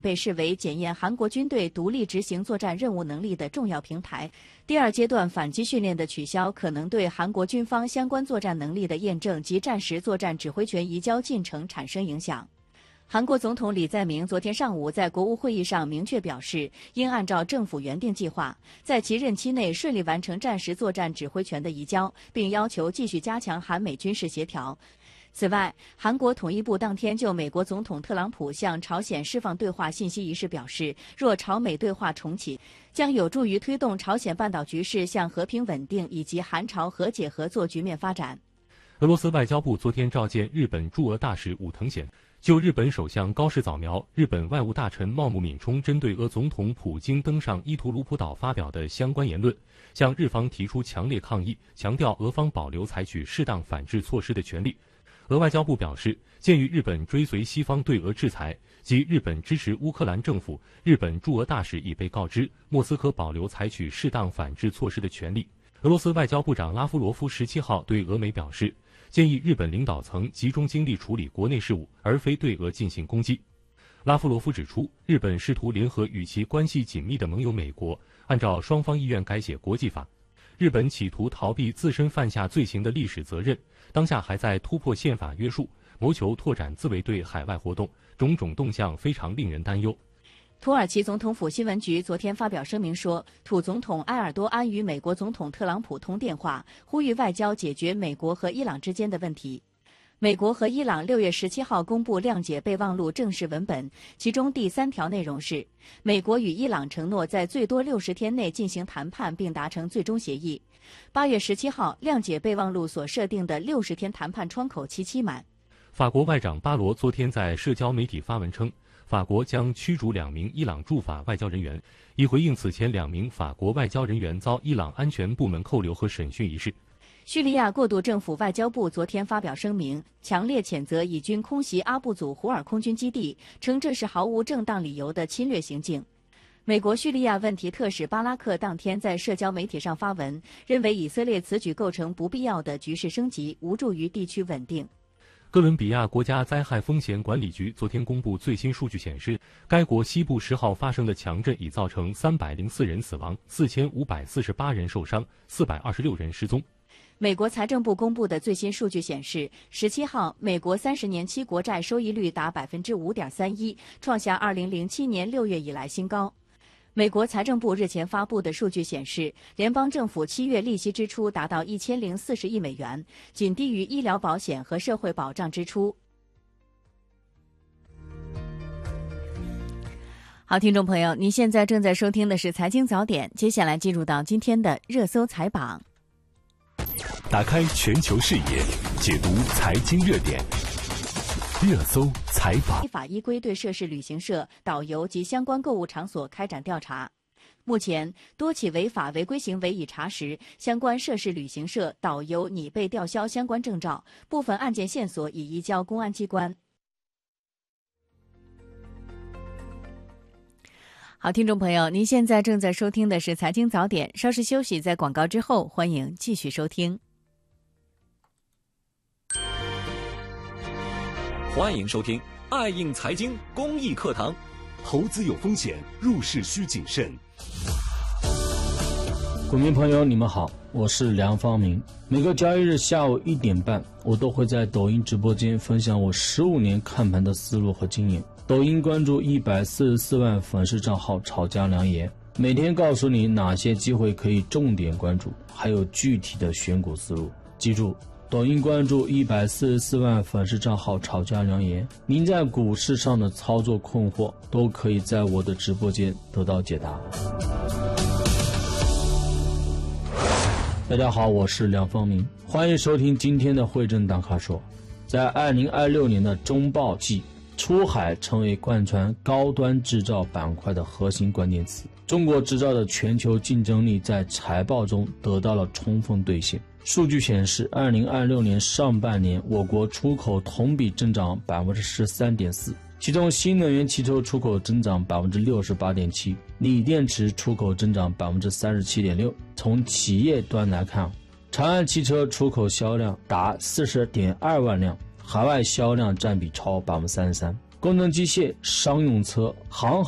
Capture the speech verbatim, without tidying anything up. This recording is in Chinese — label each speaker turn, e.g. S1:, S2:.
S1: 被视为检验韩国军队独立执行作战任务能力的重要平台。第二阶段反击训练的取消，可能对韩国军方相关作战能力的验证及战时作战指挥权移交进程产生影响。韩国总统李在明昨天上午在国务会议上明确表示，应按照政府原定计划，在其任期内顺利完成战时作战指挥权的移交，并要求继续加强韩美军事协调。此外，韩国统一部当天就美国总统特朗普向朝鲜释放对话信息一事表示，若朝美对话重启，将有助于推动朝鲜半岛局势向和平稳定以及韩朝和解合作局面发展。
S2: 俄罗斯外交部昨天召见日本驻俄大使武藤显，就日本首相高市早苗、日本外务大臣茂木敏充针对俄总统普京登上伊图鲁普岛发表的相关言论，向日方提出强烈抗议，强调俄方保留采取适当反制措施的权利。俄外交部表示，鉴于日本追随西方对俄制裁及日本支持乌克兰政府，日本驻俄大使已被告知，莫斯科保留采取适当反制措施的权利。俄罗斯外交部长拉夫罗夫十七号对俄媒表示，建议日本领导层集中精力处理国内事务，而非对俄进行攻击。拉夫罗夫指出，日本试图联合与其关系紧密的盟友美国，按照双方意愿改写国际法。日本企图逃避自身犯下罪行的历史责任，当下还在突破宪法约束，谋求拓展自卫队海外活动，种种动向非常令人担忧。
S1: 土耳其总统府新闻局昨天发表声明说，土总统埃尔多安与美国总统特朗普通电话，呼吁外交解决美国和伊朗之间的问题。美国和伊朗六月十七号公布谅解备忘录正式文本，其中第三条内容是，美国与伊朗承诺在最多六十天内进行谈判并达成最终协议。八月十七号，谅解备忘录所设定的六十天谈判窗口期期满。
S2: 法国外长巴罗昨天在社交媒体发文称，法国将驱逐两名伊朗驻法外交人员，以回应此前两名法国外交人员遭伊朗安全部门扣留和审讯一事。
S1: 叙利亚过渡政府外交部昨天发表声明，强烈谴责以军空袭阿布祖胡尔空军基地，称这是毫无正当理由的侵略行径。美国叙利亚问题特使巴拉克当天在社交媒体上发文，认为以色列此举构成不必要的局势升级，无助于地区稳定。
S2: 哥伦比亚国家灾害风险管理局昨天公布最新数据显示，该国西部十号发生的强震已造成三百零四人死亡，四千五百四十八人受伤，四百二十六人失踪。
S1: 美国财政部公布的最新数据显示，十七号美国三十年期国债收益率达百分之五点三一，创下二零零七年六月以来新高。美国财政部日前发布的数据显示，联邦政府七月利息支出达到一千零四十亿美元，仅低于医疗保险和社会保障支出。好，听众朋友，您现在正在收听的是财经早点，接下来进入到今天的热搜财榜。
S3: 打开全球视野，解读财经热点，热搜采访。
S1: 依法依规对涉事旅行社、导游及相关购物场所开展调查。目前，多起违法违规行为已查实，相关涉事旅行社、导游拟被吊销相关证照，部分案件线索已移交公安机关。好，听众朋友，您现在正在收听的是财经早点，稍事休息，在广告之后，欢迎继续收听。
S4: 欢迎收听爱应财经公益课堂。
S3: 投资有风险，入市需谨慎。
S5: 股民朋友，你们好，我是梁方明。每个交易日下午一点半，我都会在抖音直播间分享我十五年看盘的思路和经验。抖音关注一百四十四万粉丝账号炒家良言，每天告诉你哪些机会可以重点关注，还有具体的选股思路。记住，抖音关注一百四十四万粉丝账号炒家良言，您在股市上的操作困惑都可以在我的直播间得到解答。大家好，我是梁方明，欢迎收听今天的汇证大咖说。在二零二六年的中报季，出海成为贯穿高端制造板块的核心关键词。中国制造的全球竞争力在财报中得到了充分兑现。数据显示，二零二六年上半年，我国出口同比增长百分之十三点四，其中新能源汽车出口增长百分之六十八点七，锂电池出口增长百分之三十七点六。从企业端来看，长安汽车出口销量达四十点二万辆，海外销量占比超百分之三十三。 工程机械、商用车、航